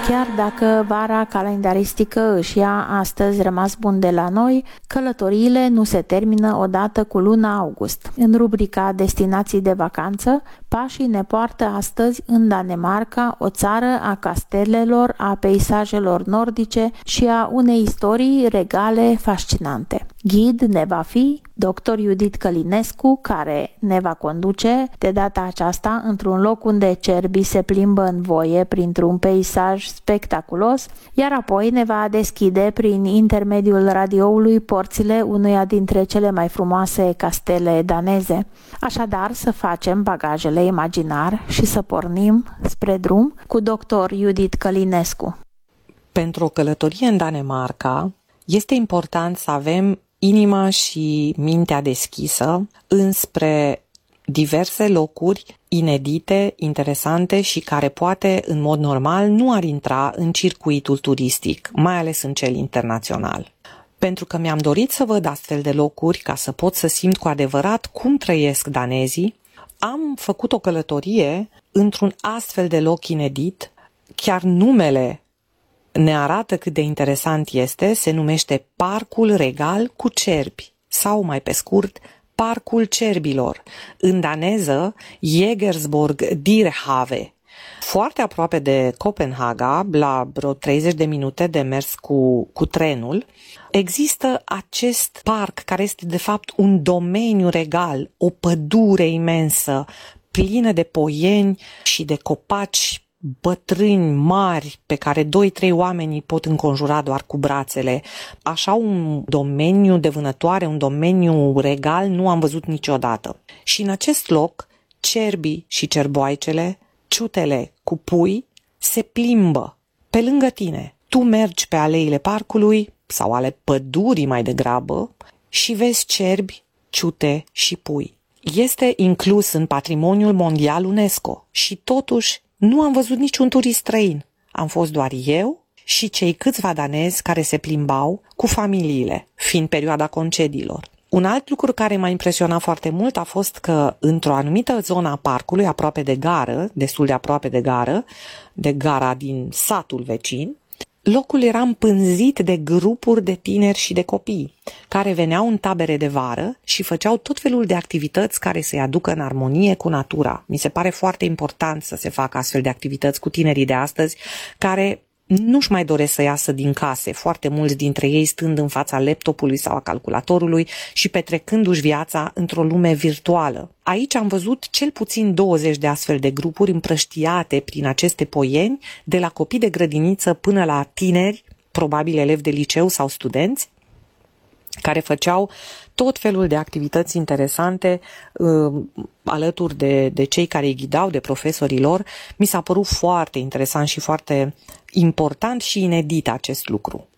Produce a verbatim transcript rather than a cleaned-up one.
Chiar dacă vara calendaristică își ia astăzi rămas bun de la noi, călătoriile nu se termină odată cu luna august. În rubrica Destinații de vacanță, pașii ne poartă astăzi în Danemarca, o țară a castelelor, a peisajelor nordice și a unei istorii regale fascinante. Ghid ne va fi doctor Judith Călinescu, care ne va conduce de data aceasta într-un loc unde cerbii se plimbă în voie printr-un peisaj spectaculos, iar apoi ne va deschide prin intermediul radioului porțile unuia dintre cele mai frumoase castele daneze. Așadar, să facem bagajele imaginar și să pornim spre drum cu doctor Judith Călinescu. Pentru o călătorie în Danemarca este important să avem inima și mintea deschisă înspre diverse locuri inedite, interesante și care poate în mod normal nu ar intra în circuitul turistic, mai ales în cel internațional. Pentru că mi-am dorit să văd astfel de locuri ca să pot să simt cu adevărat cum trăiesc danezii, am făcut o călătorie într-un astfel de loc inedit. Chiar numele ne arată cât de interesant este, se numește Parcul Regal cu Cerbi sau, mai pe scurt, Parcul Cerbilor, în daneză Jägersborg Dierehave. Foarte aproape de Copenhaga, la vreo treizeci de minute de mers cu, cu trenul, există acest parc care este de fapt un domeniu regal, o pădure imensă, plină de poieni și de copaci bătrâni mari pe care doi, trei oameni îi pot înconjura doar cu brațele. Așa un domeniu de vânătoare, un domeniu regal nu am văzut niciodată. Și în acest loc, cerbii și cerboaicele, ciutele cu pui, se plimbă pe lângă tine. Tu mergi pe aleile parcului sau ale pădurii mai degrabă și vezi cerbi, ciute și pui. Este inclus în Patrimoniul Mondial UNESCO și totuși nu am văzut niciun turist străin. Am fost doar eu și cei câțiva danezi care se plimbau cu familiile, fiind perioada concediilor. Un alt lucru care m-a impresionat foarte mult a fost că într-o anumită zonă a parcului, aproape de gară, destul de aproape de gară, de gara din satul vecin, locul era împânzit de grupuri de tineri și de copii care veneau în tabere de vară și făceau tot felul de activități care să-i aducă în armonie cu natura. Mi se pare foarte important să se facă astfel de activități cu tinerii de astăzi care nu-și mai doresc să iasă din case, foarte mulți dintre ei stând în fața laptopului sau a calculatorului și petrecându-și viața într-o lume virtuală. Aici am văzut cel puțin douăzeci de astfel de grupuri împrăștiate prin aceste poieni, de la copii de grădiniță până la tineri, probabil elevi de liceu sau studenți, care făceau tot felul de activități interesante uh, alături de, de cei care îi ghidau, de profesorii lor. Mi s-a părut foarte interesant și foarte important și inedit acest lucru.